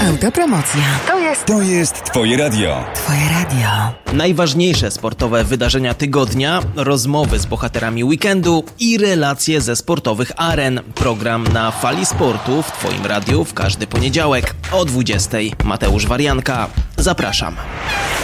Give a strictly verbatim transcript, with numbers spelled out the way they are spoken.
Autopromocja. To jest... To jest Twoje radio. Twoje radio. Najważniejsze sportowe wydarzenia tygodnia, rozmowy z bohaterami weekendu i relacje ze sportowych aren. Program na Fali Sportu w Twoim radiu w każdy poniedziałek o dwudziestej. Mateusz Warianka. Zapraszam.